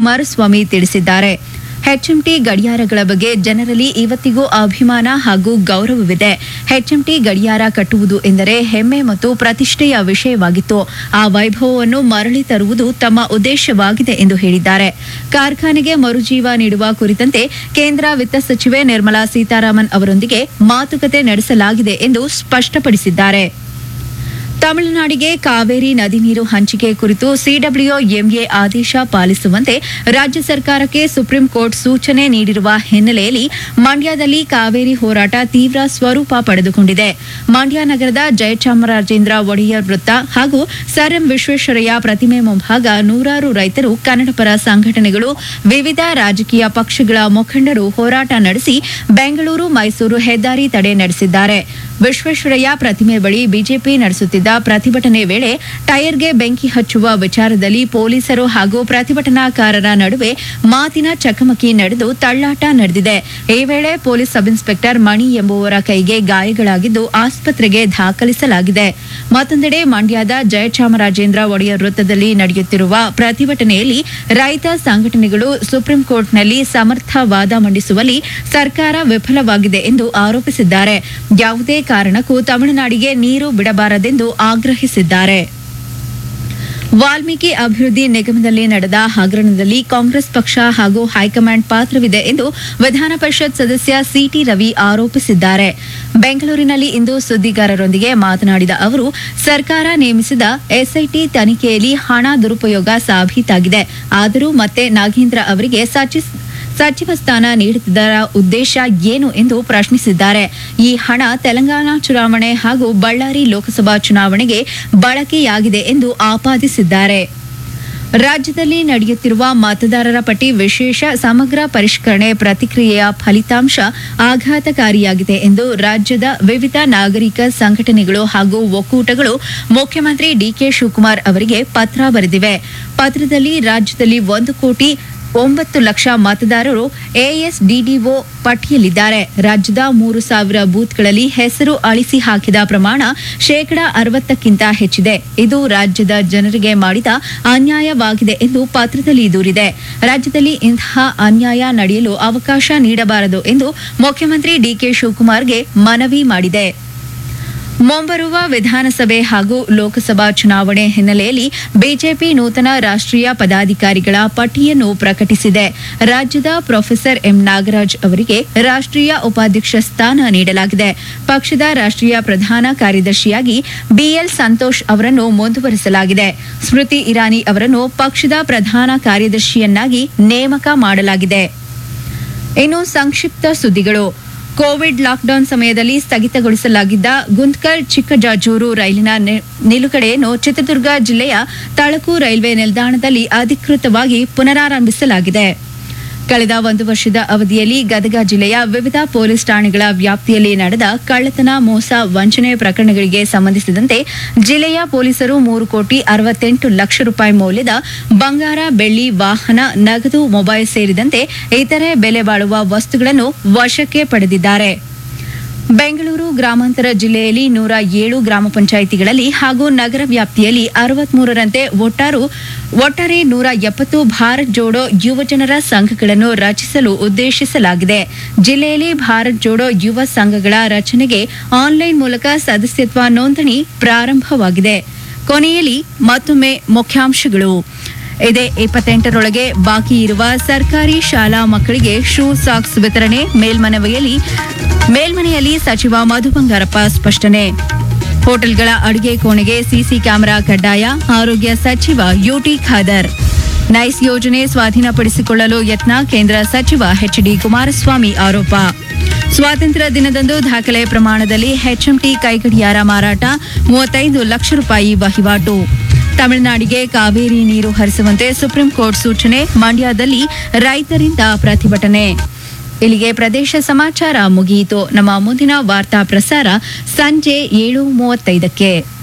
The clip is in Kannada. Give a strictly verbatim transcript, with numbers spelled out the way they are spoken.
ಕುಮಾರಸ್ವಾಮಿ ತಿಳಿಸಿದ್ದಾರೆ. ಎಚ್ಎಂಟಿ ಗಡಿಯಾರಗಳ ಬಗ್ಗೆ ಜನರಲ್ಲಿ ಇವತ್ತಿಗೂ ಅಭಿಮಾನ ಹಾಗೂ ಗೌರವವಿದೆ. ಎಚ್ಎಂಟಿ ಗಡಿಯಾರ ಕಟ್ಟುವುದು ಎಂದರೆ ಹೆಮ್ಮೆ ಮತ್ತು ಪ್ರತಿಷ್ಠೆಯ ವಿಷಯವಾಗಿತ್ತು. ಆ ವೈಭವವನ್ನು ಮರಳಿ ತರುವುದು ತಮ್ಮ ಉದ್ದೇಶವಾಗಿದೆ ಎಂದು ಹೇಳಿದ್ದಾರೆ. ಕಾರ್ಖಾನೆಗೆ ಮರುಜೀವ ನೀಡುವ ಕುರಿತಂತೆ ಕೇಂದ್ರ ವಿತ್ತ ಸಚಿವೆ ನಿರ್ಮಲಾ ಸೀತಾರಾಮನ್ ಅವರೊಂದಿಗೆ ಮಾತುಕತೆ ನಡೆಸಲಾಗಿದೆ ಎಂದು ಸ್ಪಷ್ಟಪಡಿಸಿದ್ದಾರೆ. ತಮಿಳುನಾಡಿಗೆ ಕಾವೇರಿ ನದಿ ನೀರು ಹಂಚಿಕೆ ಕುರಿತು ಸಿಡಬ್ಲ್ಯೂಎಂಎ ಆದೇಶ ಪಾಲಿಸುವಂತೆ ರಾಜ್ಯ ಸರ್ಕಾರಕ್ಕೆ ಸುಪ್ರೀಂ ಕೋರ್ಟ್ ಸೂಚನೆ ನೀಡಿರುವ ಹಿನ್ನೆಲೆಯಲ್ಲಿ ಮಂಡ್ಯದಲ್ಲಿ ಕಾವೇರಿ ಹೋರಾಟ ತೀವ್ರ ಸ್ವರೂಪ ಪಡೆದುಕೊಂಡಿದೆ. ಮಂಡ್ಯ ನಗರದ ಜಯಚಾಮರಾಜೇಂದ್ರ ಒಡೆಯರ್ ವೃತ್ತ ಹಾಗೂ ಸರ್ ಎಂ ವಿಶ್ವೇಶ್ವರಯ್ಯ ಪ್ರತಿಮೆ ಮುಂಭಾಗ ನೂರಾರು ರೈತರು, ಕನ್ನಡಪರ ಸಂಘಟನೆಗಳು, ವಿವಿಧ ರಾಜಕೀಯ ಪಕ್ಷಗಳ ಮುಖಂಡರು ಹೋರಾಟ ನಡೆಸಿ ಬೆಂಗಳೂರು ಮೈಸೂರು ಹೆದ್ದಾರಿ ತಡೆ ನಡೆಸಿದ್ದಾರೆ. ವಿಶ್ವೇಶ್ವರಯ್ಯ ಪ್ರತಿಮೆ ಬಳಿ ಬಿಜೆಪಿ ನಡೆಸುತ್ತಿದ್ದ ಪ್ರತಿಭಟನೆ ವೇಳೆ ಟೈರ್ಗೆ ಬೆಂಕಿ ಹಚ್ಚುವ ವಿಚಾರದಲ್ಲಿ ಪೊಲೀಸರು ಹಾಗೂ ಪ್ರತಿಭಟನಾಕಾರರ ನಡುವೆ ಮಾತಿನ ಚಕಮಕಿ ನಡೆದು ತಳ್ಳಾಟ ನಡೆದಿದೆ. ಈ ವೇಳೆ ಪೊಲೀಸ್ ಸಬ್ ಇನ್ಸ್ಪೆಕ್ಟರ್ ಮಣಿ ಎಂಬುವರ ಕೈಗೆ ಗಾಯಗಳಾಗಿದ್ದು ಆಸ್ಪತ್ರೆಗೆ ದಾಖಲಿಸಲಾಗಿದೆ. ಮತ್ತೊಂದೆಡೆ ಮಂಡ್ಯದ ಜಯಚಾಮರಾಜೇಂದ್ರ ಒಡೆಯರ್ ವೃತ್ತದಲ್ಲಿ ನಡೆಯುತ್ತಿರುವ ಪ್ರತಿಭಟನೆಯಲ್ಲಿ ರೈತ ಸಂಘಟನೆಗಳು ಸುಪ್ರೀಂ ಕೋರ್ಟ್ನಲ್ಲಿ ಸಮರ್ಥ ವಾದ ಮಂಡಿಸುವಲ್ಲಿ ಸರ್ಕಾರ ವಿಫಲವಾಗಿದೆ ಎಂದು ಆರೋಪಿಸಿದ್ದಾರೆ. ಯಾವುದೇ ಕಾರಣಕ್ಕೂ ತಮಿಳುನಾಡಿಗೆ ನೀರು ಬಿಡಬಾರದೆಂದು ಆಗ್ರಹಿಸಿದ್ದಾರೆ. ವಾಲ್ಮೀಕಿ ಅಭಿವೃದ್ಧಿ ನಿಗಮದಲ್ಲಿ ನಡೆದ ಹಗರಣದಲ್ಲಿ ಕಾಂಗ್ರೆಸ್ ಪಕ್ಷ ಹಾಗೂ ಹೈಕಮಾಂಡ್ ಪಾತ್ರವಿದೆ ಎಂದು ವಿಧಾನ ಪರಿಷತ್ ಸದಸ್ಯ ಸಿಟಿ ರವಿ ಆರೋಪಿಸಿದ್ದಾರೆ. ಬೆಂಗಳೂರಿನಲ್ಲಿ ಇಂದು ಸುದ್ದಿಗಾರರೊಂದಿಗೆ ಮಾತನಾಡಿದ ಅವರು, ಸರ್ಕಾರ ನೇಮಿಸಿದ ಎಸ್ಐಟಿ ತನಿಖೆಯಲ್ಲಿ ಹಣ ದುರುಪಯೋಗ ಸಾಬೀತಾಗಿದೆ. ಆದರೂ ಮತ್ತೆ ನಾಗೇಂದ್ರ ಅವರಿಗೆ ಸಚಿವ ಸ್ಥಾನ ನೀಡುತ್ತಿದ್ದರ ಉದ್ದೇಶ ಏನು ಎಂದು ಪ್ರಶ್ನಿಸಿದ್ದಾರೆ. ಈ ಹಣ ತೆಲಂಗಾಣ ಚುನಾವಣೆ ಹಾಗೂ ಬಳ್ಳಾರಿ ಲೋಕಸಭಾ ಚುನಾವಣೆಗೆ ಬಳಕೆಯಾಗಿದೆ ಎಂದು ಆಪಾದಿಸಿದ್ದಾರೆ. ರಾಜ್ಯದಲ್ಲಿ ನಡೆಯುತ್ತಿರುವ ಮತದಾರರ ಪಟ್ಟಿ ವಿಶೇಷ ಸಮಗ್ರ ಪರಿಷ್ಕರಣೆ ಪ್ರಕ್ರಿಯೆಯ ಫಲಿತಾಂಶ ಆಘಾತಕಾರಿಯಾಗಿದೆ ಎಂದು ರಾಜ್ಯದ ವಿವಿಧ ನಾಗರಿಕ ಸಂಘಟನೆಗಳು ಹಾಗೂ ಒಕ್ಕೂಟಗಳು ಮುಖ್ಯಮಂತ್ರಿ ಡಿಕೆ ಶಿವಕುಮಾರ್ ಅವರಿಗೆ ಪತ್ರ ಬರೆದಿವೆ. ಪತ್ರದಲ್ಲಿ ರಾಜ್ಯದಲ್ಲಿ ಒಂದು ಕೋಟಿ ಒಂಬತ್ತು ಲಕ್ಷ ಮತದಾರರು ಎಎಸ್ಡಿಡಿಒ ಪಟ್ಟಿಯಲ್ಲಿದ್ದಾರೆ. ರಾಜ್ಯದ ಮೂರು ಸಾವಿರ ಬೂತ್ಗಳಲ್ಲಿ ಹೆಸರು ಅಳಿಸಿ ಹಾಕಿದ ಪ್ರಮಾಣ ಶೇಕಡಾ ಅರವತ್ತಕ್ಕಿಂತ ಹೆಚ್ಚಿದೆ. ಇದು ರಾಜ್ಯದ ಜನರಿಗೆ ಮಾಡಿದ ಅನ್ಯಾಯವಾಗಿದೆ ಎಂದು ಪತ್ರದಲ್ಲಿ ದೂರಿದೆ. ರಾಜ್ಯದಲ್ಲಿ ಇಂತಹ ಅನ್ಯಾಯ ನಡೆಯಲು ಅವಕಾಶ ನೀಡಬಾರದು ಎಂದು ಮುಖ್ಯಮಂತ್ರಿ ಡಿಕೆ ಶಿವಕುಮಾರ್ಗೆ ಮನವಿ ಮಾಡಿದೆ. ಮುಂಬರುವ ವಿಧಾನಸಭೆ ಹಾಗೂ ಲೋಕಸಭಾ ಚುನಾವಣೆ ಹಿನ್ನೆಲೆಯಲ್ಲಿ ಬಿಜೆಪಿ ನೂತನ ರಾಷ್ಟ್ರೀಯ ಪದಾಧಿಕಾರಿಗಳ ಪಟ್ಟಿಯನ್ನು ಪ್ರಕಟಿಸಿದೆ. ರಾಜ್ಯದ ಪ್ರೊಫೆಸರ್ ಎಂ ನಾಗರಾಜ್ ಅವರಿಗೆ ರಾಷ್ಟ್ರೀಯ ಉಪಾಧ್ಯಕ್ಷ ಸ್ಥಾನ ನೀಡಲಾಗಿದೆ. ಪಕ್ಷದ ರಾಷ್ಟ್ರೀಯ ಪ್ರಧಾನ ಕಾರ್ಯದರ್ಶಿಯಾಗಿ ಬಿಎಲ್ ಸಂತೋಷ್ ಅವರನ್ನು ಮುಂದುವರಿಸಲಾಗಿದೆ. ಸ್ಮೃತಿ ಇರಾನಿ ಅವರನ್ನು ಪಕ್ಷದ ಪ್ರಧಾನ ಕಾರ್ಯದರ್ಶಿಯನ್ನಾಗಿ ನೇಮಕ ಮಾಡಲಾಗಿದೆ. ಇನ್ನು ಸಂಕ್ಷಿಪ್ತ ಸುದ್ದಿಗಳು. ಕೋವಿಡ್ ಲಾಕ್ಡೌನ್ ಸಮಯದಲ್ಲಿ ಸ್ಥಗಿತಗೊಳಿಸಲಾಗಿದ್ದ ಗುಂತ್ಕಲ್ ಚಿಕ್ಕಜಾಜೂರು ರೈಲಿನ ನಿಲುಗಡೆಯನ್ನು ಚಿತ್ರದುರ್ಗ ಜಿಲ್ಲೆಯ ತಳಕು ರೈಲ್ವೆ ನಿಲ್ದಾಣದಲ್ಲಿ ಅಧಿಕೃತವಾಗಿ ಪುನರಾರಂಭಿಸಲಾಗಿದೆ. ಕಳೆದ ಒಂದು ವರ್ಷದ ಅವಧಿಯಲ್ಲಿ ಗದಗ ಜಿಲ್ಲೆಯ ವಿವಿಧ ಪೊಲೀಸ್ ಠಾಣೆಗಳ ವ್ಯಾಪ್ತಿಯಲ್ಲಿ ನಡೆದ ಕಳ್ಳತನ, ಮೋಸ, ವಂಚನೆ ಪ್ರಕರಣಗಳಿಗೆ ಸಂಬಂಧಿಸಿದಂತೆ ಜಿಲ್ಲೆಯ ಪೊಲೀಸರು ಮೂರು ಕೋಟಿ ಅರವತ್ತೆಂಟು ಲಕ್ಷ ರೂಪಾಯಿ ಮೌಲ್ಯದ ಬಂಗಾರ, ಬೆಳ್ಳಿ, ವಾಹನ, ನಗದು, ಮೊಬೈಲ್ ಸೇರಿದಂತೆ ಇತರೆ ಬೆಲೆ ಬಾಳುವ ವಸ್ತುಗಳನ್ನು ವಶಕ್ಕೆ ಪಡೆದಿದ್ದಾರೆ. ಬೆಂಗಳೂರು ಗ್ರಾಮಾಂತರ ಜಿಲ್ಲೆಯಲ್ಲಿ ನೂರ ಏಳು ಗ್ರಾಮ ಪಂಚಾಯಿತಿಗಳಲ್ಲಿ ಹಾಗೂ ನಗರ ವ್ಯಾಪ್ತಿಯಲ್ಲಿ ಅರವತ್ಮೂರರಂತೆ ಒಟ್ಟಾರು ಒಟ್ಟಾರೆ ನೂರ ಎಪ್ಪತ್ತು ಭಾರತ್ ಜೋಡೋ ಯುವಜನರ ಸಂಘಗಳನ್ನು ರಚಿಸಲು ಉದ್ದೇಶಿಸಲಾಗಿದೆ. ಜಿಲ್ಲೆಯಲ್ಲಿ ಭಾರತ್ ಜೋಡೋ ಯುವ ಸಂಘಗಳ ರಚನೆಗೆ ಆನ್ಲೈನ್ ಮೂಲಕ ಸದಸ್ಯತ್ವ ನೋಂದಣಿ ಪ್ರಾರಂಭವಾಗಿದೆ. ಕೊನೆಯಲ್ಲಿ ಮತ್ತೊಮ್ಮೆ ಮುಖ್ಯಾಂಶಗಳು. ಇದೇ ಇಪ್ಪತ್ತೆಂಟರೊಳಗೆ ಬಾಕಿ ಇರುವ ಸರ್ಕಾರಿ ಶಾಲಾ ಮಕ್ಕಳಿಗೆ ಶೂ ಸಾಕ್ಸ್ ವಿತರಣೆ ಮೇಲ್ಮನವಿಯಲ್ಲಿ ಮೇಲ್ಮನೆಯಲ್ಲಿ ಸಚಿವ ಮಧು ಬಂಗಾರಪ್ಪ ಸ್ಪಷ್ಟನೆ. ಹೋಟೆಲ್ಗಳ ಅಡುಗೆ ಕೋಣೆಗೆ ಸಿಸಿ ಕ್ಯಾಮೆರಾ ಕಡ್ಡಾಯ, ಆರೋಗ್ಯ ಸಚಿವ ಯುಟಿ ಖಾದರ್. ನೈಸ್ ಯೋಜನೆ ಸ್ವಾಧೀನಪಡಿಸಿಕೊಳ್ಳಲು ಯತ್ನ, ಕೇಂದ್ರ ಸಚಿವ ಎಚ್ ಡಿ ಕುಮಾರಸ್ವಾಮಿ ಆರೋಪ. ಸ್ವಾತಂತ್ರ್ಯ ದಿನದಂದು ದಾಖಲೆ ಪ್ರಮಾಣದಲ್ಲಿ ಎಚ್ಎಂಟಿ ಕೈಗಡಿಯಾರ ಮಾರಾಟ, ಮೂವತ್ತೈದು ಲಕ್ಷ ರೂಪಾಯಿ ವಹಿವಾಟು. ತಮಿಳುನಾಡಿಗೆ ಕಾವೇರಿ ನೀರು ಹರಿಸುವಂತೆ ಸುಪ್ರೀಂ ಕೋರ್ಟ್ ಸೂಚನೆ, ಮಂಡ್ಯದಲ್ಲಿ ರೈತರಿಂದ ಪ್ರತಿಭಟನೆ. ಇಲ್ಲಿಗೆ ಪ್ರದೇಶ ಸಮಾಚಾರ ಮುಗಿಯಿತು. ನಮ್ಮ ಮುಂದಿನ ವಾರ್ತಾ ಪ್ರಸಾರ ಸಂಜೆ ಏಳು ಮೂವತ್ತೈದಕ್ಕೆ.